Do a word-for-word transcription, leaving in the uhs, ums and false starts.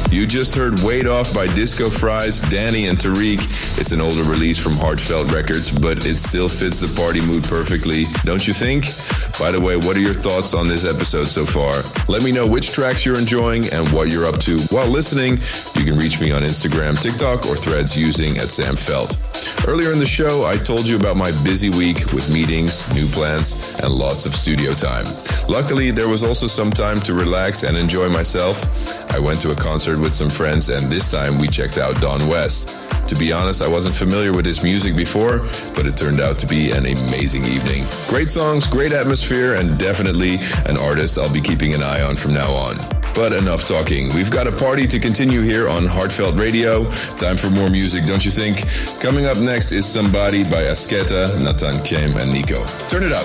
You just heard Weight Off by Disco Fries, Danny and Tariq. It's an older release from Heartfelt Records, but it still fits the party mood perfectly, don't you think? By the way, what are your thoughts on this episode so far? Let me know which tracks you're enjoying and what you're up to while listening. You can reach me on Instagram, TikTok, or Threads using at Sam Felt. Earlier in the show, I told you about my busy week with meetings, new plans, and lots of studio time. Luckily, there was also some time to relax and enjoy myself. I went to a concert with some friends, and this time we checked out Don West. To be honest, I wasn't familiar with his music before, but it turned out to be an amazing evening. Great songs, great atmosphere, and definitely an artist I'll be keeping an eye on from now on. But enough talking. We've got a party to continue here on Heartfelt Radio. Time for more music, don't you think? Coming up next is Somebody by Asketa, Nathan Kem, and Nico. Turn it up.